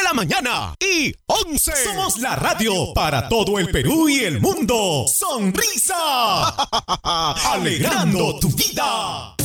la mañana y 11. Somos la radio para todo el Perú y el mundo. ¡Sonrisa! Alegrando tu vida.